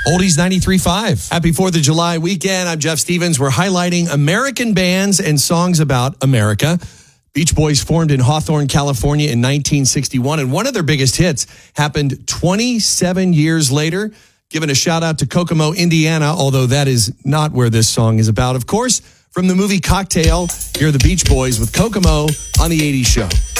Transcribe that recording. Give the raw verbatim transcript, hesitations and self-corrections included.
Oldies ninety-three point five. Happy fourth of July weekend. I'm Jeff Stevens. We're highlighting American bands and songs about America. Beach Boys formed in Hawthorne, California in nineteen sixty-one, and one of their biggest hits happened twenty-seven years later. Giving a shout out to Kokomo, Indiana, although that is not where this song is about. Of course, from the movie Cocktail, here are the Beach Boys with Kokomo on the eighties Show.